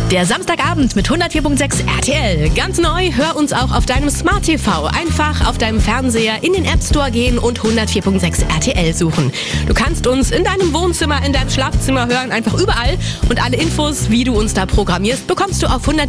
Der Samstagabend mit 104.6 RTL. Ganz neu, hör uns auch auf deinem Smart TV. Einfach auf deinem Fernseher in den App Store gehen und 104.6 RTL suchen. Du kannst uns in deinem Wohnzimmer, in deinem Schlafzimmer hören, einfach überall. Und alle Infos, wie du uns da programmierst, bekommst du auf 104.6